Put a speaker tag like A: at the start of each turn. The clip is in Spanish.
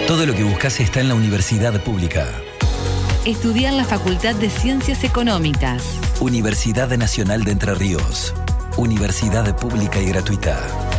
A: Todo lo que buscas está en la Universidad Pública.
B: Estudiar en la Facultad de Ciencias Económicas.
A: Universidad Nacional de Entre Ríos. Universidad pública y gratuita.